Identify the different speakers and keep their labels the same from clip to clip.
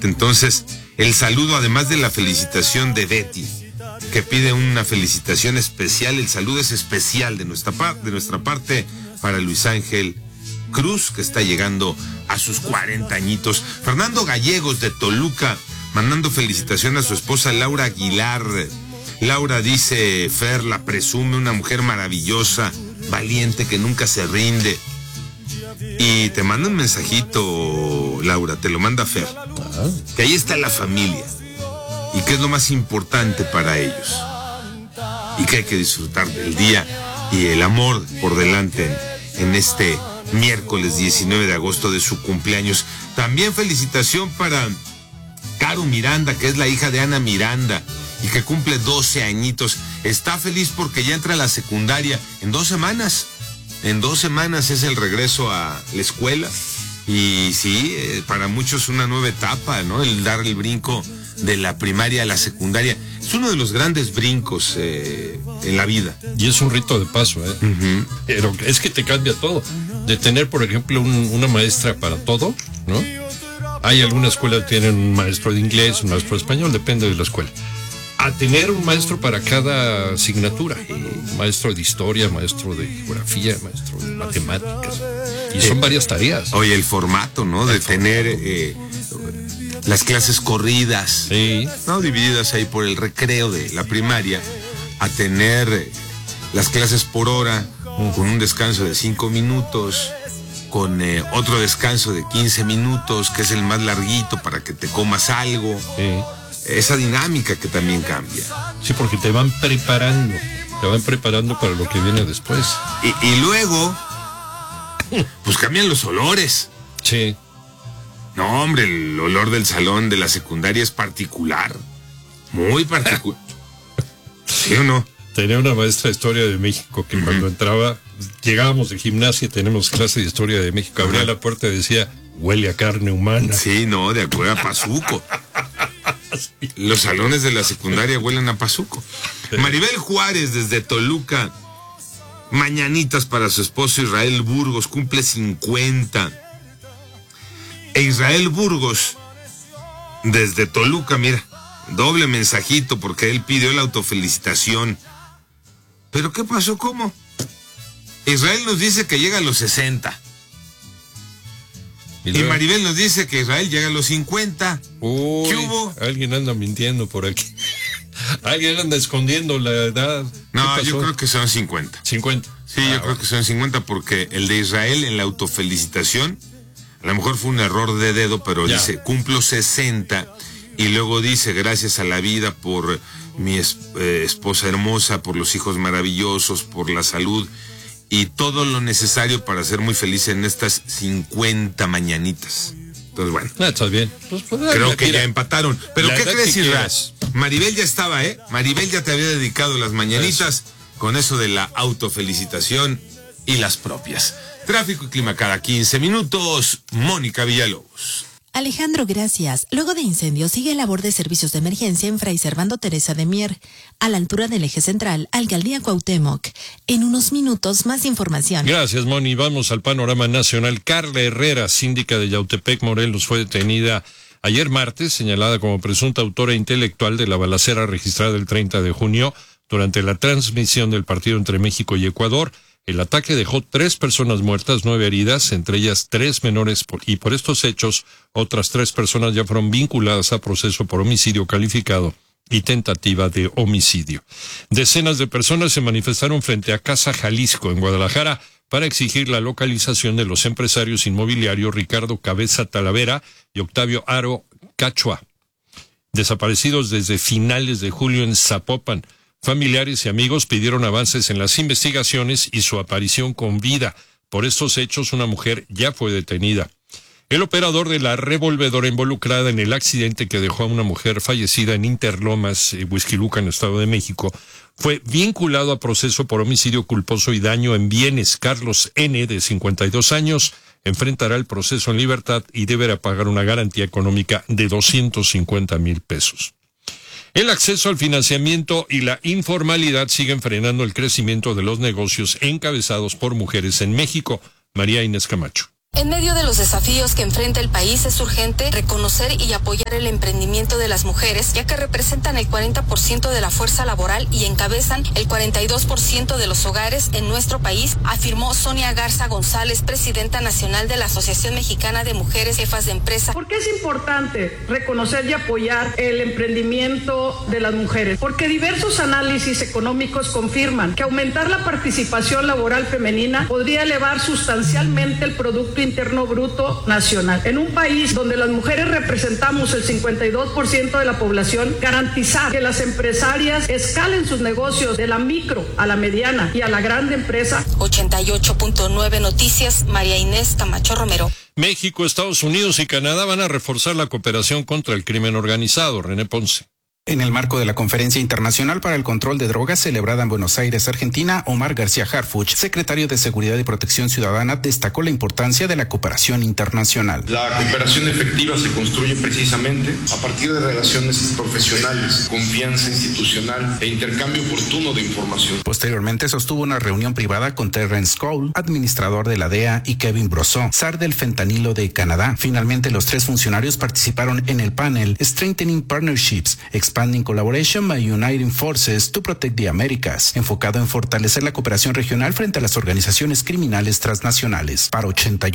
Speaker 1: importante. Entonces, el saludo, además de la felicitación de Betty, que pide una felicitación especial, el saludo es especial de nuestra parte para Luis Ángel Cruz, que está llegando a sus 40 añitos. Fernando Gallegos de Toluca, mandando felicitación a su esposa Laura Aguilar. Laura dice: Fer la presume, una mujer maravillosa, valiente, que nunca se rinde. Y te manda un mensajito, Laura, te lo manda Fer, que ahí está la familia y que es lo más importante para ellos y que hay que disfrutar del día y el amor por delante en este miércoles 19 de agosto de su cumpleaños. También felicitación para Caro Miranda, que es la hija de Ana Miranda y que cumple 12 añitos. Está feliz porque ya entra a la secundaria en 2 semanas. En 2 semanas es el regreso a la escuela. Y sí, para muchos una nueva etapa, ¿no? El dar el brinco de la primaria a la secundaria. Es uno de los grandes brincos en la vida.
Speaker 2: Y es un rito de paso, ¿eh? Uh-huh. Pero es que te cambia todo. De tener, por ejemplo, una maestra para todo, ¿no? Hay algunas escuelas que tienen un maestro de inglés, un maestro de español, depende de la escuela. A tener un maestro para cada asignatura. Maestro de historia, maestro de geografía, maestro de matemáticas. Y son varias tareas.
Speaker 1: Oye, el formato, ¿no? De tener las clases corridas,
Speaker 2: sí,
Speaker 1: ¿no? Divididas ahí por el recreo de la primaria, a tener las clases por hora, con un descanso de 5 minutos, con otro descanso de 15 minutos, que es el más larguito para que te comas algo.
Speaker 2: Sí.
Speaker 1: Esa dinámica que también cambia.
Speaker 2: Sí, porque te van preparando para lo que viene después.
Speaker 1: Y luego, pues cambian los olores.
Speaker 2: Sí.
Speaker 1: No, hombre, el olor del salón de la secundaria es particular. Muy particular. ¿Sí o no?
Speaker 2: Tenía una maestra de Historia de México que cuando entraba, llegábamos de gimnasia y tenemos clase de Historia de México, abría la puerta y decía: huele a carne humana.
Speaker 1: Sí, no, de acuerdo a Pazuco. Sí. Los salones de la secundaria huelen a Pazuco. Sí. Maribel Juárez desde Toluca, mañanitas para su esposo Israel Burgos, cumple 50. E Israel Burgos desde Toluca, mira, doble mensajito porque él pidió la autofelicitación. ¿Pero qué pasó? ¿Cómo? Israel nos dice que llega a los 60. Y Maribel nos dice que Israel llega a los 50.
Speaker 2: Uy,
Speaker 1: ¿qué hubo?
Speaker 2: Alguien anda mintiendo por aquí. Alguien anda escondiendo la edad.
Speaker 1: No, yo creo que son 50.
Speaker 2: 50.
Speaker 1: Sí, yo creo que son 50 porque el de Israel en la autofelicitación, a lo mejor fue un error de dedo, pero dice, cumplo 60. Y luego dice, gracias a la vida por mi esposa hermosa, por los hijos maravillosos, por la salud y todo lo necesario para ser muy feliz en estas 50 mañanitas. Entonces, bueno.
Speaker 2: Está bien. Pues,
Speaker 1: creo que ya empataron. Pero ¿qué crees, Isra? Maribel ya estaba, Maribel ya te había dedicado las mañanitas con eso de la autofelicitación y las propias. Tráfico y clima cada 15 minutos. Mónica Villalobos.
Speaker 3: Alejandro, gracias. Luego de incendio sigue labor de servicios de emergencia en Fray Servando Teresa de Mier, a la altura del eje central, Alcaldía Cuauhtémoc. En unos minutos, más información.
Speaker 2: Gracias, Moni. Vamos al panorama nacional. Carla Herrera, síndica de Yautepec, Morelos, fue detenida ayer martes, señalada como presunta autora intelectual de la balacera registrada el 30 de junio durante la transmisión del partido entre México y Ecuador. El ataque dejó 3 personas muertas, 9 heridas, entre ellas 3 menores, y por estos hechos, otras 3 personas ya fueron vinculadas a proceso por homicidio calificado y tentativa de homicidio. Decenas de personas se manifestaron frente a Casa Jalisco, en Guadalajara, para exigir la localización de los empresarios inmobiliarios Ricardo Cabeza Talavera y Octavio Aro Cachua, desaparecidos desde finales de julio en Zapopan. Familiares y amigos pidieron avances en las investigaciones y su aparición con vida. Por estos hechos, una mujer ya fue detenida. El operador de la revolvedora involucrada en el accidente que dejó a una mujer fallecida en Interlomas, Huixquilucan, Estado de México, fue vinculado a proceso por homicidio culposo y daño en bienes. Carlos N., de 52 años, enfrentará el proceso en libertad y deberá pagar una garantía económica de 250,000 pesos. El acceso al financiamiento y la informalidad siguen frenando el crecimiento de los negocios encabezados por mujeres en México. María Inés Camacho.
Speaker 4: En medio de los desafíos que enfrenta el país, es urgente reconocer y apoyar el emprendimiento de las mujeres, ya que representan el 40% de la fuerza laboral y encabezan el 42% de los hogares en nuestro país, afirmó Sonia Garza González, presidenta nacional de la Asociación Mexicana de Mujeres Jefas de Empresa.
Speaker 5: ¿Por qué es importante reconocer y apoyar el emprendimiento de las mujeres? Porque diversos análisis económicos confirman que aumentar la participación laboral femenina podría elevar sustancialmente el Producto Interno Bruto Nacional. En un país donde las mujeres representamos el 52% de la población, garantizar que las empresarias escalen sus negocios de la micro a la mediana y a la grande empresa.
Speaker 4: 88.9 Noticias, María Inés Camacho Romero.
Speaker 2: México, Estados Unidos y Canadá van a reforzar la cooperación contra el crimen organizado. René Ponce.
Speaker 6: En el marco de la Conferencia Internacional para el Control de Drogas celebrada en Buenos Aires, Argentina, Omar García Harfuch, secretario de Seguridad y Protección Ciudadana, destacó la importancia de la cooperación internacional.
Speaker 7: La cooperación efectiva se construye precisamente a partir de relaciones profesionales, confianza institucional e intercambio oportuno de información.
Speaker 6: Posteriormente sostuvo una reunión privada con Terrence Cole, administrador de la DEA, y Kevin Brosseau, zar del fentanilo de Canadá. Finalmente, los tres funcionarios participaron en el panel Strengthening Partnerships, Expanding Collaboration by Uniting Forces to Protect the Americas, enfocado en fortalecer la cooperación regional frente a las organizaciones criminales transnacionales. Para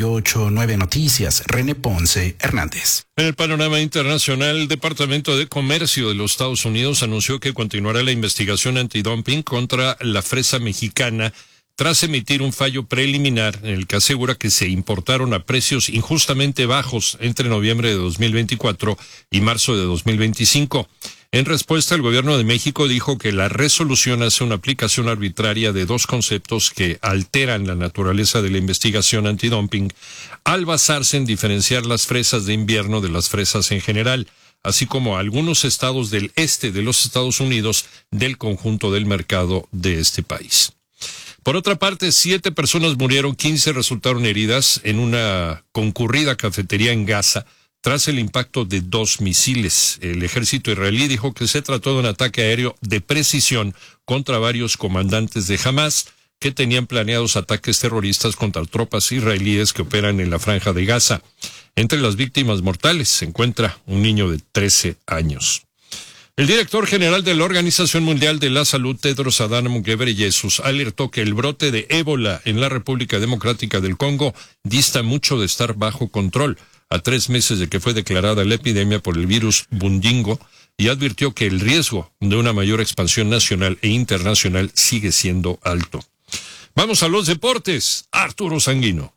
Speaker 6: 88.9 Noticias, René Ponce Hernández.
Speaker 2: En el panorama internacional, el Departamento de Comercio de los Estados Unidos anunció que continuará la investigación antidumping contra la fresa mexicana tras emitir un fallo preliminar en el que asegura que se importaron a precios injustamente bajos entre noviembre de 2024 y marzo de 2025. En respuesta, el gobierno de México dijo que la resolución hace una aplicación arbitraria de dos conceptos que alteran la naturaleza de la investigación antidumping al basarse en diferenciar las fresas de invierno de las fresas en general, así como algunos estados del este de los Estados Unidos del conjunto del mercado de este país. Por otra parte, 7 personas murieron, 15 resultaron heridas en una concurrida cafetería en Gaza tras el impacto de 2 misiles. El ejército israelí dijo que se trató de un ataque aéreo de precisión contra varios comandantes de Hamás que tenían planeados ataques terroristas contra tropas israelíes que operan en la franja de Gaza. Entre las víctimas mortales se encuentra un niño de 13 años. El director general de la Organización Mundial de la Salud, Tedros Adhanom Ghebreyesus, alertó que el brote de ébola en la República Democrática del Congo dista mucho de estar bajo control, a 3 meses de que fue declarada la epidemia por el virus Bundingo, y advirtió que el riesgo de una mayor expansión nacional e internacional sigue siendo alto. Vamos a los deportes. Arturo Sanguino.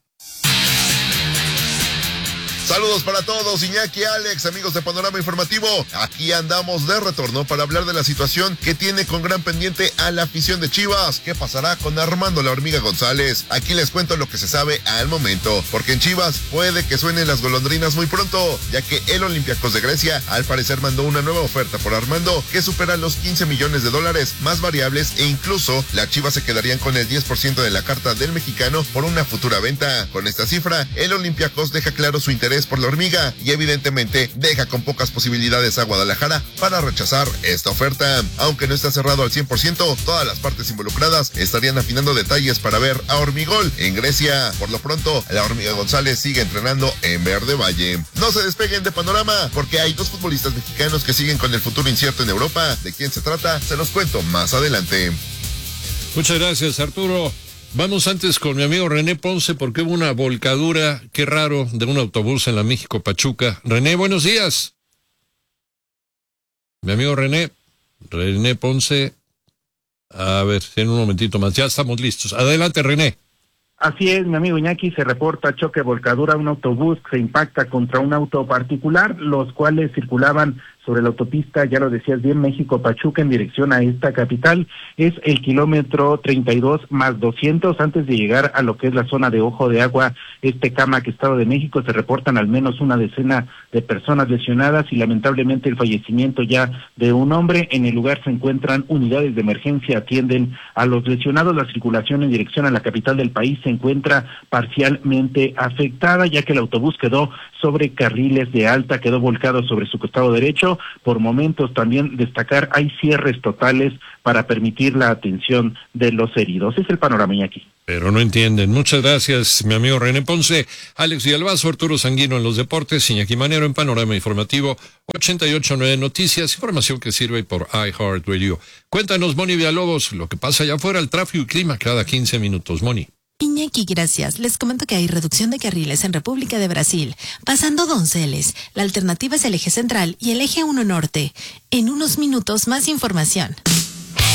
Speaker 8: Saludos para todos, Iñaki, Alex, amigos de Panorama Informativo. Aquí andamos de retorno para hablar de la situación que tiene con gran pendiente a la afición de Chivas. ¿Qué pasará con Armando la Hormiga González? Aquí les cuento lo que se sabe al momento, porque en Chivas puede que suenen las golondrinas muy pronto, ya que el Olympiacos de Grecia al parecer mandó una nueva oferta por Armando que supera los $15 millones, más variables, e incluso las Chivas se quedarían con el 10% de la carta del mexicano por una futura venta. Con esta cifra, el Olympiacos deja claro su interés por la Hormiga y evidentemente deja con pocas posibilidades a Guadalajara para rechazar esta oferta. Aunque no está cerrado al 100%, todas las partes involucradas estarían afinando detalles para ver a Hormigol en Grecia. Por lo pronto, la Hormiga González sigue entrenando en Verde Valle. No se despeguen de Panorama, porque hay 2 futbolistas mexicanos que siguen con el futuro incierto en Europa. ¿De quién se trata? Se los cuento más adelante.
Speaker 2: Muchas gracias, Arturo. Vamos antes con mi amigo René Ponce, porque hubo una volcadura, qué raro, de un autobús en la México-Pachuca. René, buenos días. Mi amigo René Ponce. A ver, en un momentito más, ya estamos listos. Adelante, René.
Speaker 9: Así es, mi amigo Iñaki, se reporta choque volcadura, un autobús que se impacta contra un auto particular, los cuales circulaban sobre la autopista, ya lo decías bien, México-Pachuca en dirección a esta capital. Es el kilómetro 32 más 200 antes de llegar a lo que es la zona de Ojo de Agua, Tecámac, Estado de México. Se reportan al menos una decena de personas lesionadas y lamentablemente el fallecimiento ya de un hombre. En el lugar se encuentran unidades de emergencia, atienden a los lesionados. La circulación en dirección a la capital del país se encuentra parcialmente afectada, ya que el autobús quedó sobre carriles de alta, quedó volcado sobre su costado derecho. Por momentos también destacar, hay cierres totales para permitir la atención de los heridos. Es el panorama aquí.
Speaker 2: Pero no entienden. Muchas gracias, mi amigo René Ponce, Alex Villalbazo, Arturo Sanguino en los deportes, Iñaki Manero en Panorama Informativo, 88.9 Noticias, información que sirve por iHeartRadio. Cuéntanos, Moni Villalobos, lo que pasa allá afuera, el tráfico y clima cada 15 minutos, Moni.
Speaker 3: Iñaki, gracias. Les comento que hay reducción de carriles en República de Brasil, pasando Donceles. La alternativa es el eje central y el eje 1 norte. En unos minutos, más información.